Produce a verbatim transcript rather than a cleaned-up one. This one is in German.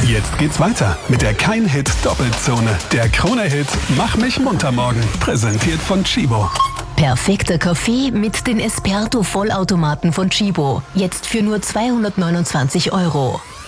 Jetzt geht's weiter mit der Kein-Hit-Doppelzone. Der Krone-Hit Mach mich munter morgen. Präsentiert von Chibo. Perfekter Kaffee mit den Esperto-Vollautomaten von Chibo. Jetzt für nur zweihundertneunundzwanzig Euro.